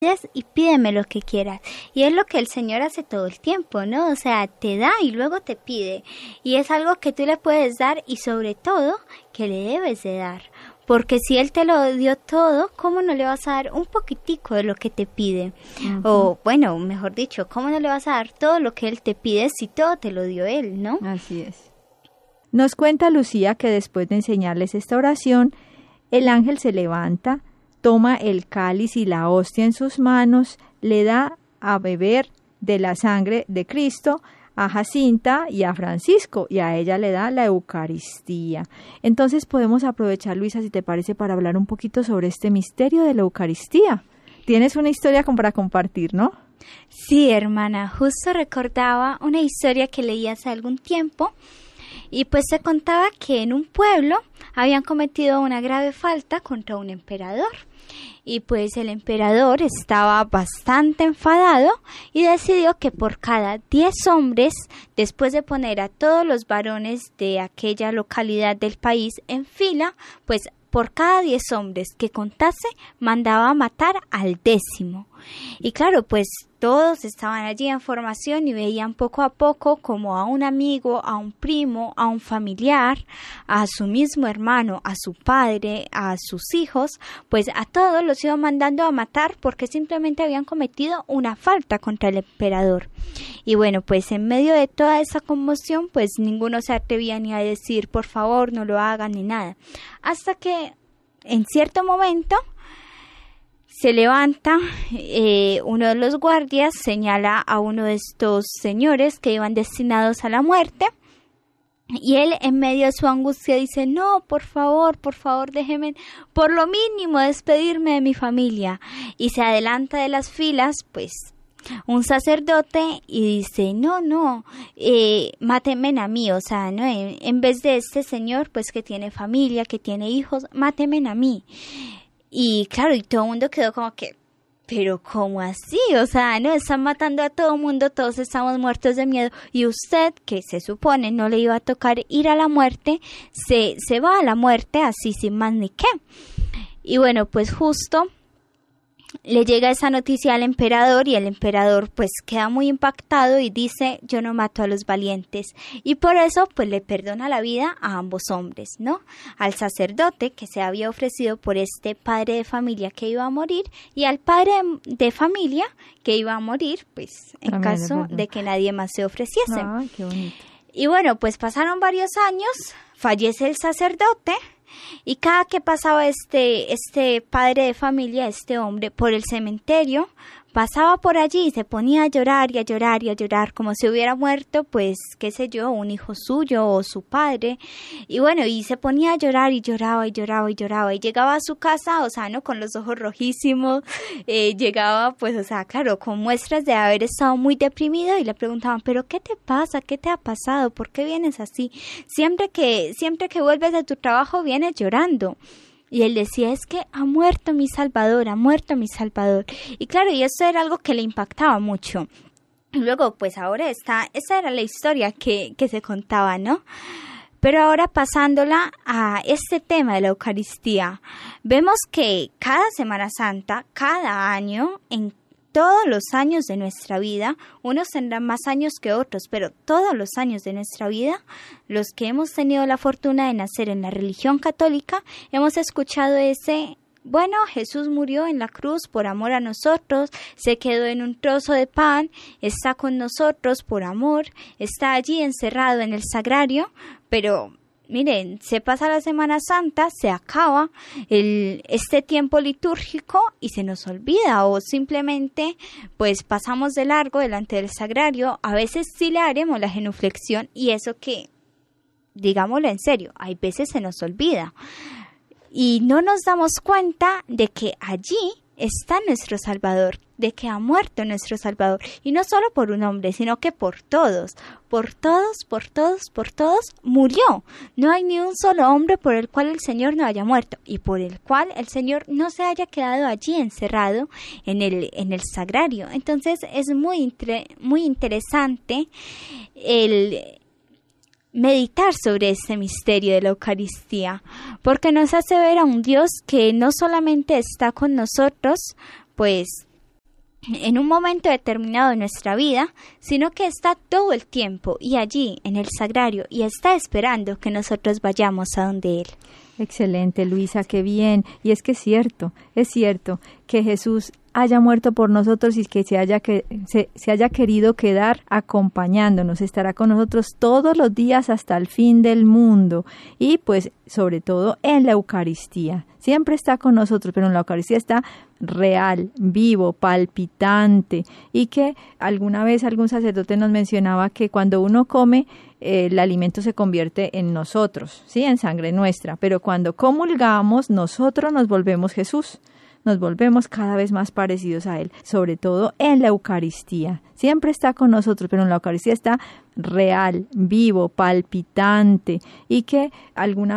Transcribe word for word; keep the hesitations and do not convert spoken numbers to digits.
y pídeme lo que quieras. Y es lo que el Señor hace todo el tiempo, ¿no? O sea, te da y luego te pide. Y es algo que tú le puedes dar y sobre todo que le debes de dar. Porque si Él te lo dio todo, ¿cómo no le vas a dar un poquitico de lo que te pide? Uh-huh. O bueno, mejor dicho, ¿cómo no le vas a dar todo lo que Él te pide si todo te lo dio Él, ¿no? Así es. Nos cuenta Lucía que después de enseñarles esta oración, el ángel se levanta, toma el cáliz y la hostia en sus manos, le da a beber de la sangre de Cristo a Jacinta y a Francisco, y a ella le da la Eucaristía. Entonces podemos aprovechar, Luisa, si te parece, para hablar un poquito sobre este misterio de la Eucaristía. Tienes una historia para compartir, ¿no? Sí, hermana, justo recordaba una historia que leí hace algún tiempo, y pues se contaba que en un pueblo habían cometido una grave falta contra un emperador. Y pues el emperador estaba bastante enfadado y decidió que por cada diez hombres, después de poner a todos los varones de aquella localidad del país en fila, pues por cada diez hombres que contase, mandaba a matar al décimo. Y claro, pues todos estaban allí en formación y veían poco a poco como a un amigo, a un primo, a un familiar, a su mismo hermano, a su padre, a sus hijos, pues a todos los iban mandando a matar porque simplemente habían cometido una falta contra el emperador. Y bueno, pues en medio de toda esa conmoción, pues ninguno se atrevía ni a decir por favor no lo hagan ni nada. Hasta que en cierto momento se levanta eh, uno de los guardias, señala a uno de estos señores que iban destinados a la muerte, y él en medio de su angustia dice, no, por favor, por favor, déjenme por lo mínimo despedirme de mi familia. Y se adelanta de las filas, pues, un sacerdote y dice, no, no, eh, mátenme a mí, o sea, no, en, en vez de este señor, pues, que tiene familia, que tiene hijos, mátenme a mí. Y claro, y todo el mundo quedó como que, pero ¿cómo así? O sea, no, están matando a todo el mundo, todos estamos muertos de miedo. Y usted, que se supone no le iba a tocar ir a la muerte, se, se va a la muerte así sin más ni qué. Y bueno, pues justo le llega esa noticia al emperador y el emperador pues queda muy impactado y dice, yo no mato a los valientes. Y por eso pues le perdona la vida a ambos hombres, ¿no? Al sacerdote que se había ofrecido por este padre de familia que iba a morir y al padre de familia que iba a morir pues en También caso de que nadie más se ofreciese. Ay, qué bonito. Y bueno, pues pasaron varios años, fallece el sacerdote. Y cada que pasaba este, este padre de familia, este hombre, por el cementerio, pasaba por allí y se ponía a llorar y a llorar y a llorar como si hubiera muerto, pues, qué sé yo, un hijo suyo o su padre. Y bueno, y se ponía a llorar y lloraba y lloraba y lloraba. Y llegaba a su casa, o sea, ¿no? Con los ojos rojísimos. Eh, llegaba, pues, o sea, claro, con muestras de haber estado muy deprimido y le preguntaban, ¿pero qué te pasa? ¿Qué te ha pasado? ¿Por qué vienes así? Siempre que, siempre que vuelves de tu trabajo vienes llorando. Y él decía, es que ha muerto mi Salvador, ha muerto mi Salvador. Y claro, y eso era algo que le impactaba mucho. Luego, pues ahora está, esa era la historia que, que se contaba, ¿no? Pero ahora pasándola a este tema de la Eucaristía, vemos que cada Semana Santa, cada año, en todos los años de nuestra vida, unos tendrán más años que otros, pero todos los años de nuestra vida, los que hemos tenido la fortuna de nacer en la religión católica, hemos escuchado ese, bueno, Jesús murió en la cruz por amor a nosotros, se quedó en un trozo de pan, está con nosotros por amor, está allí encerrado en el sagrario, pero miren, se pasa la Semana Santa, se acaba el, este tiempo litúrgico y se nos olvida o simplemente pues pasamos de largo delante del sagrario. A veces sí le haremos la genuflexión y eso que, digámoslo en serio, hay veces se nos olvida y no nos damos cuenta de que allí está nuestro Salvador, de que ha muerto nuestro Salvador, y no solo por un hombre, sino que por todos, por todos, por todos, por todos, murió. No hay ni un solo hombre por el cual el Señor no haya muerto, y por el cual el Señor no se haya quedado allí encerrado en el, en el sagrario. Entonces es muy, intre, muy interesante el meditar sobre este misterio de la Eucaristía, porque nos hace ver a un Dios que no solamente está con nosotros, pues en un momento determinado de nuestra vida, sino que está todo el tiempo y allí en el sagrario y está esperando que nosotros vayamos a donde Él. Excelente, Luisa, qué bien. Y es que es cierto, es cierto que Jesús haya muerto por nosotros y que se haya, que, se, se haya querido quedar acompañándonos, estará con nosotros todos los días hasta el fin del mundo y pues sobre todo en la Eucaristía. Siempre está con nosotros, pero en la Eucaristía está real, vivo, palpitante y que alguna vez algún sacerdote nos mencionaba que cuando uno come eh, el alimento se convierte en nosotros, ¿sí? En sangre nuestra, pero cuando comulgamos nosotros nos volvemos Jesús. Nos volvemos cada vez más parecidos a Él, sobre todo en la Eucaristía. Siempre está con nosotros, pero en la Eucaristía está real, vivo, palpitante y que alguna